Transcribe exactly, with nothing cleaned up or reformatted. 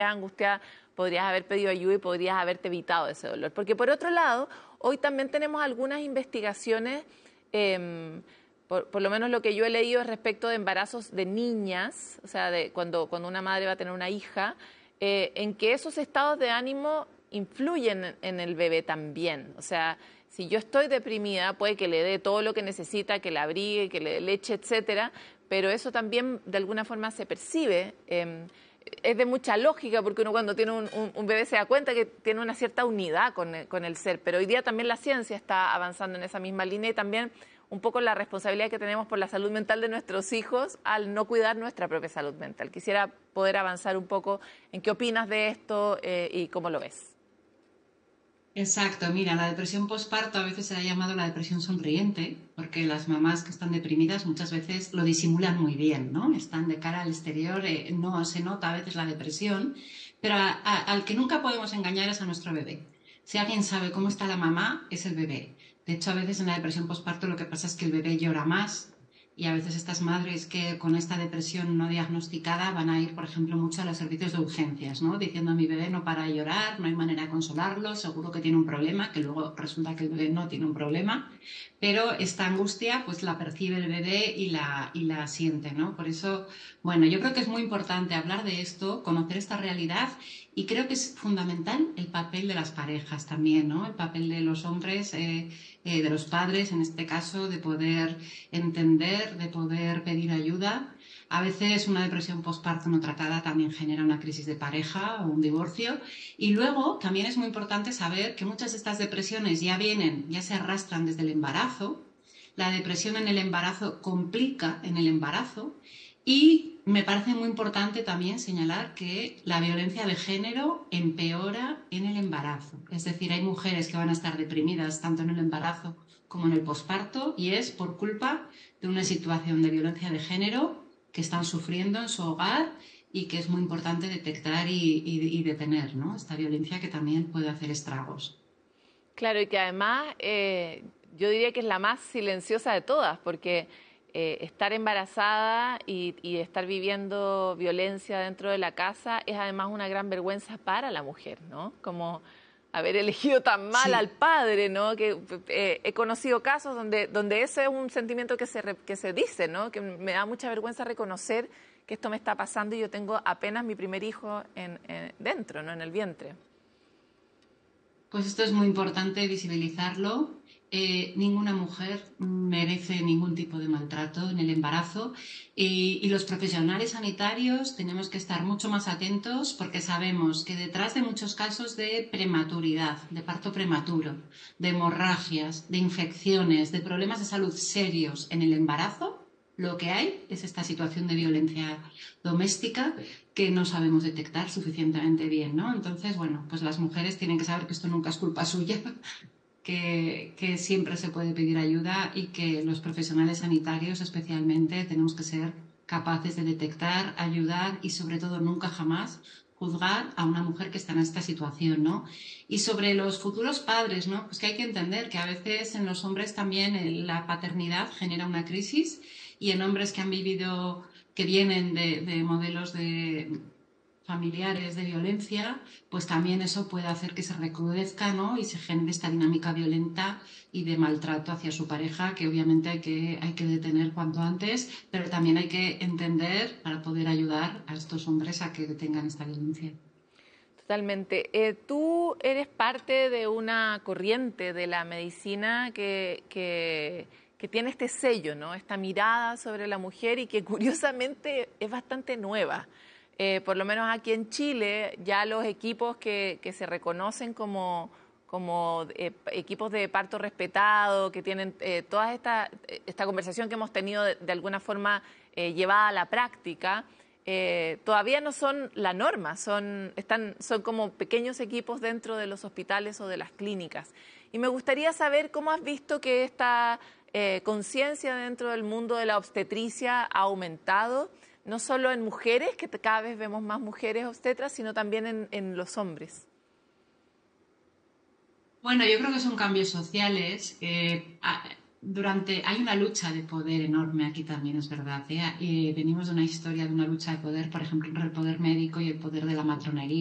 angustiada, podrías haber pedido ayuda y podrías haberte evitado ese dolor. Porque por otro lado, hoy también tenemos algunas investigaciones, eh, por, por lo menos lo que yo he leído es respecto de embarazos de niñas, o sea, de cuando, cuando una madre va a tener una hija, eh, en que esos estados de ánimo influyen en, en el bebé también. O sea, si yo estoy deprimida, puede que le dé todo lo que necesita, que la abrigue, que le dé leche, etcétera, pero eso también de alguna forma se percibe. Eh, es de mucha lógica, porque uno cuando tiene un, un, un bebé se da cuenta que tiene una cierta unidad con el, con el ser, pero hoy día también la ciencia está avanzando en esa misma línea y también un poco la responsabilidad que tenemos por la salud mental de nuestros hijos al no cuidar nuestra propia salud mental. Quisiera poder avanzar un poco en qué opinas de esto eh, y cómo lo ves. Exacto, mira, la depresión postparto a veces se ha llamado la depresión sonriente, porque las mamás que están deprimidas muchas veces lo disimulan muy bien, ¿no? Están de cara al exterior, eh, no se nota a veces la depresión, pero a, a, al que nunca podemos engañar es a nuestro bebé. Si alguien sabe cómo está la mamá, es el bebé. De hecho, a veces en la depresión postparto lo que pasa es que el bebé llora más. Y a veces estas madres que con esta depresión no diagnosticada van a ir, por ejemplo, mucho a los servicios de urgencias, ¿no? Diciendo, mi bebé no para de llorar, no hay manera de consolarlo, seguro que tiene un problema, que luego resulta que el bebé no tiene un problema, pero esta angustia pues la percibe el bebé y la, y la siente, ¿no? Por eso, bueno, yo creo que es muy importante hablar de esto, conocer esta realidad, y creo que es fundamental el papel de las parejas también, ¿no? El papel de los hombres, eh, eh, de los padres, en este caso, de poder entender, de poder pedir ayuda. A veces una depresión postparto no tratada también genera una crisis de pareja o un divorcio. Y luego también es muy importante saber que muchas de estas depresiones ya vienen, ya se arrastran desde el embarazo. La depresión en el embarazo complica en el embarazo. Y me parece muy importante también señalar que la violencia de género empeora en el embarazo. Es decir, hay mujeres que van a estar deprimidas tanto en el embarazo como en el posparto, y es por culpa de una situación de violencia de género que están sufriendo en su hogar y que es muy importante detectar y, y, y detener, ¿no? Esta violencia que también puede hacer estragos. Claro, y que además eh, yo diría que es la más silenciosa de todas, porque eh, estar embarazada y, y estar viviendo violencia dentro de la casa es además una gran vergüenza para la mujer, ¿no? Como haber elegido tan mal al Sí. padre, ¿no? Que eh, he conocido casos donde, donde ese es un sentimiento que se, re, que se dice, ¿no? Que me da mucha vergüenza reconocer que esto me está pasando y yo tengo apenas mi primer hijo en, en, dentro, ¿no? En el vientre. Pues esto es muy importante visibilizarlo. Eh, ninguna mujer merece ningún tipo de maltrato en el embarazo, y, y los profesionales sanitarios tenemos que estar mucho más atentos, porque sabemos que detrás de muchos casos de prematuridad, de parto prematuro, de hemorragias, de infecciones, de problemas de salud serios en el embarazo, lo que hay es esta situación de violencia doméstica que no sabemos detectar suficientemente bien, ¿no? Entonces, bueno, pues las mujeres tienen que saber que esto nunca es culpa suya, que, que siempre se puede pedir ayuda, y que los profesionales sanitarios especialmente tenemos que ser capaces de detectar, ayudar y sobre todo nunca jamás juzgar a una mujer que está en esta situación, ¿no? Y sobre los futuros padres, ¿no? Pues que hay que entender que a veces en los hombres también la paternidad genera una crisis, y en hombres que han vivido, que vienen de, de modelos de familiares de violencia, pues también eso puede hacer que se recrudezca, ¿no? Y se genere esta dinámica violenta y de maltrato hacia su pareja, que obviamente hay que, hay que detener cuanto antes, pero también hay que entender para poder ayudar a estos hombres a que detengan esta violencia. Totalmente. Eh, tú eres parte de una corriente de la medicina que, que, que tiene este sello, ¿no? Esta mirada sobre la mujer y que curiosamente es bastante nueva. Eh, por lo menos aquí en Chile, ya los equipos que, que se reconocen como, como eh, equipos de parto respetado, que tienen eh, toda esta, esta conversación que hemos tenido de, de alguna forma eh, llevada a la práctica, eh, todavía no son la norma, son, están, son como pequeños equipos dentro de los hospitales o de las clínicas. Y me gustaría saber cómo has visto que esta eh, conciencia dentro del mundo de la obstetricia ha aumentado, no solo en mujeres, que cada vez vemos más mujeres obstetras, sino también en, en los hombres. Bueno, yo creo que son cambios sociales. Eh, durante, hay una lucha de poder enorme aquí también, es verdad. ¿eh? Eh, venimos de una historia de una lucha de poder, por ejemplo, entre el poder médico y el poder de la matronería.